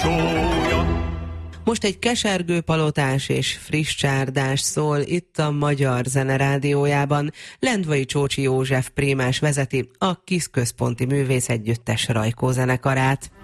sója. Most egy kesergő palotás és friss csárdás szól itt a Magyar Zene Rádiójában. Lendvai Csócsi József prímás vezeti a KISZ Központi Művészegyüttes Rajkó zenekarát.